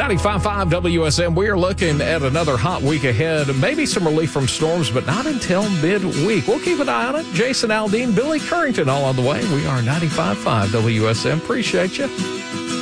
95.5 WSM. We are looking at another hot week ahead. Maybe some relief from storms, but not until midweek. We'll keep an eye on it. Jason Aldean, Billy Currington all on the way. We are 95.5 WSM. Appreciate you.